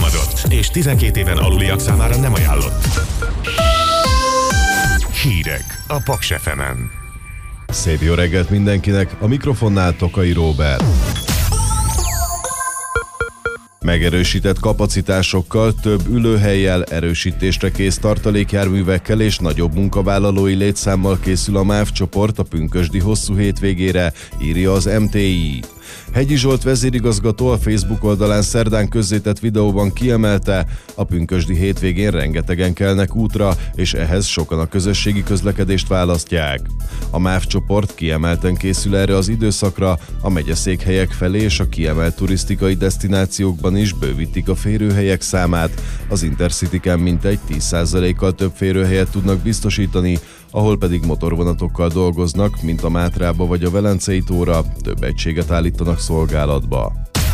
alkalmazott, és 12 éven aluliak számára nem ajánlott. Hírek a Paks FM-en. Szép jó reggelt mindenkinek, a mikrofonnál Tokai Róbert. Megerősített kapacitásokkal, több ülőhellyel, erősítésre kész tartalékjárművekkel és nagyobb munkavállalói létszámmal készül a MÁV csoport a pünkösdi hosszú hétvégére, írja az MTI. Hegyi Zsolt vezérigazgató a Facebook oldalán szerdán közzétett videóban kiemelte, a pünkösdi hétvégén rengetegen kelnek útra, és ehhez sokan a közösségi közlekedést választják. A MÁV csoport kiemelten készül erre az időszakra, a megyeszékhelyek felé és a kiemelt turisztikai desztinációkban is bővítik a férőhelyek számát, az Intercityken mintegy 10%-kal több férőhelyet tudnak biztosítani, ahol pedig motorvonatokkal dolgoznak, mint a Mátrába vagy a Velencei tóra, több egységet állítanak szolgálatba.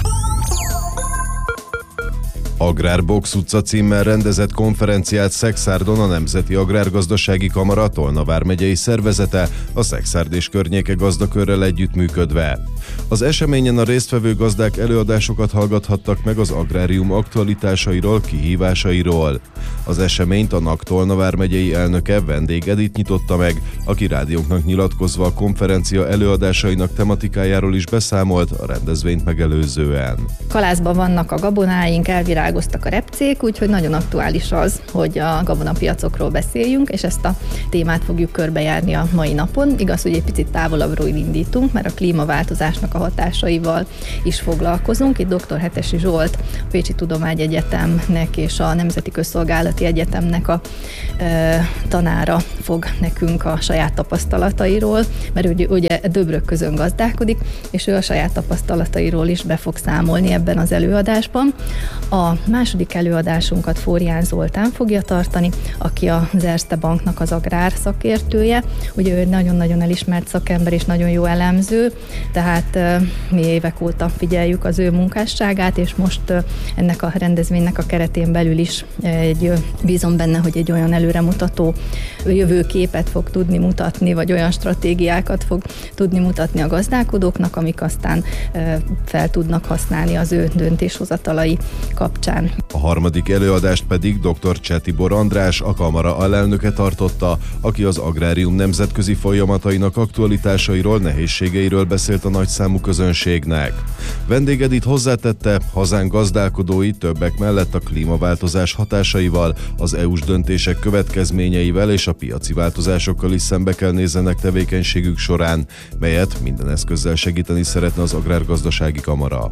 Agrárbox utca címmel rendezett konferenciát Szexárdon a Nemzeti Agrárgazdasági Kamara Tolna vármegyei szervezete, a Szexárd és környéke gazdakörrel együttműködve. Az eseményen a résztvevő gazdák előadásokat hallgathattak meg az agrárium aktualitásairól, kihívásairól. Az eseményt a NAK Tolna vármegyei elnöke Vendég Edith nyitotta meg, aki rádiónknak nyilatkozva a konferencia előadásainak tematikájáról is beszámolt a rendezvényt megelőzően. Kalászban vannak a gabonáink, elvirágoztak a repcék, úgyhogy nagyon aktuális az, hogy a gabonapiacokról beszéljünk, és ezt a témát fogjuk körbejárni a mai napon. Igaz, hogy egy picit távolabbról indítunk, mert a klímaváltozásnak a hatásaival is foglalkozunk. Itt dr. Hetesi Zsolt, a Pécsi Tudományegyetemnek és a Nemzeti Közszolgálati Egyetemnek a tanára fog nekünk a saját tapasztalatairól, mert ugye Döbrök-közön gazdálkodik, és ő a saját tapasztalatairól is be fog számolni ebben az előadásban. A második előadásunkat Fórián Zoltán fogja tartani, aki az Erste Banknak az agrár szakértője. Ugye ő egy nagyon-nagyon elismert szakember és nagyon jó elemző, tehát mi évek óta figyeljük az ő munkásságát, és most ennek a rendezvénynek a keretén belül is bízom benne, hogy egy olyan előremutató jövőképet fog tudni mutatni, vagy olyan stratégiákat fog tudni mutatni a gazdálkodóknak, amik aztán fel tudnak használni az ő döntéshozatalai kapcsán. A harmadik előadást pedig dr. Cseh Tibor András, a kamara alelnöke tartotta, aki az agrárium nemzetközi folyamatainak aktualitásairól, nehézségeiről beszélt a nagyszámú közönségnek. Vendég Edith hozzátette, hazánk gazdálkodói többek mellett a klímaváltozás hatásaival, az EU-s döntések következményeivel és a piaci változásokkal is szembe kell nézzenek tevékenységük során, melyet minden eszközzel segíteni szeretne az Agrárgazdasági Kamara.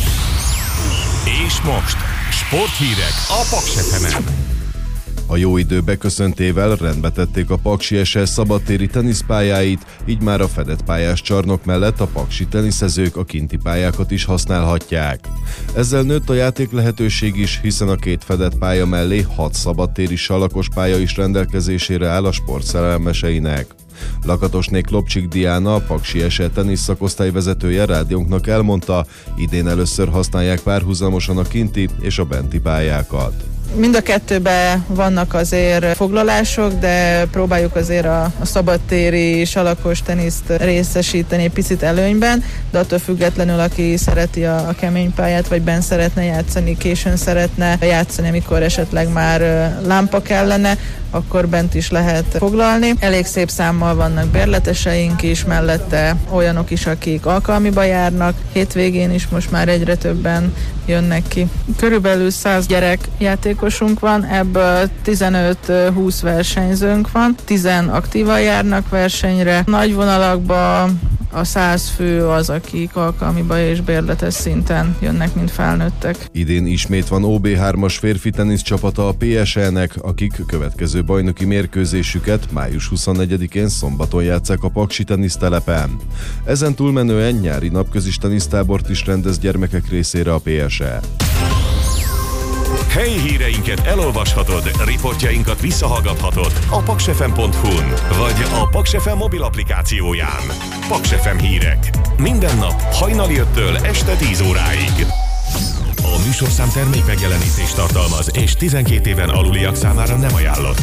És most sporthírek a Paks FM-en. A jó idő beköszöntével rendbe tették a Paksi SL szabadtéri teniszpályáit, így már a fedett pályás csarnok mellett a paksi teniszezők a kinti pályákat is használhatják. Ezzel nőtt a játék lehetőség is, hiszen a két fedett pálya mellé 6 szabadtéri salakos pálya is rendelkezésére áll a sport szerelmeseinek. Lakatosné Lopcsik Diana, a Paksi SL tenisz szakosztály vezetője rádiónknak elmondta, idén először használják párhuzamosan a kinti és a benti pályákat. Mind a kettőben vannak azért foglalások, de próbáljuk azért a szabadtéri salakos teniszt részesíteni egy picit előnyben, de attól függetlenül, aki szereti a kemény pályát, vagy benn szeretne játszani, későn szeretne játszani, amikor esetleg már lámpa kellene, akkor bent is lehet foglalni. Elég szép számmal vannak bérleteseink is, mellette olyanok is, akik alkalmiba járnak. Hétvégén is most már egyre többen jönnek ki. Körülbelül 100 gyerekjátékosunk van, ebből 15-20 versenyzőnk van, 10 aktívan járnak versenyre. Nagy vonalakban a 100 fő az, akik alkalmiba és bérletes szinten jönnek, mint felnőttek. Idén ismét van OB3-as férfi tenisz csapata a PSL-nek, akik következő bajnoki mérkőzésüket május 24-én szombaton játsszák a Paksi tenisztelepen. Ezen túlmenően nyári napközis tenisztábort is rendez gyermekek részére a PSL. Helyi híreinket elolvashatod, riportjainkat visszahallgathatod a paksfm.hu-n, vagy a Paks FM mobil applikációján. Paks FM hírek. Minden nap hajnali 5-től este 10 óráig. A műsorszám termék megjelenítést tartalmaz, és 12 éven aluliak számára nem ajánlott.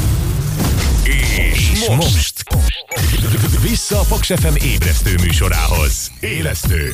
És most vissza a Paks FM ébresztő műsorához. Élesztő,